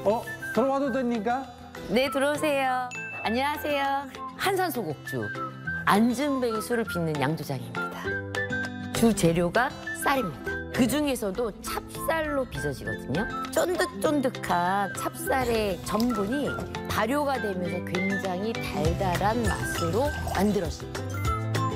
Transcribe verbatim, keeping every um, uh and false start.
어? 들어와도 됩니까? 네, 들어오세요. 안녕하세요. 한산소곡주 안준뱅이 술을 빚는 양조장입니다. 주 재료가 쌀입니다. 그 중에서도 찹쌀로 빚어지거든요. 쫀득쫀득한 찹쌀의 전분이 발효가 되면서 굉장히 달달한 맛으로 만들어집니다.